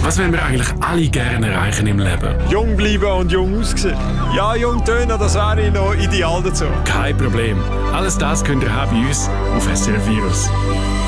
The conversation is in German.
Was wollen wir eigentlich alle gerne erreichen im Leben? Jung bleiben und jung aussehen. Ja, jung tönen, das wäre noch ideal dazu. Kein Problem. Alles das könnt ihr haben bei uns auf SRF Virus.